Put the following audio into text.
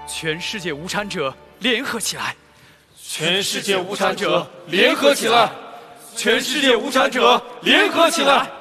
全世界无产者联合起来！ 全世界无产者联合起来！全世界无产者联合起来！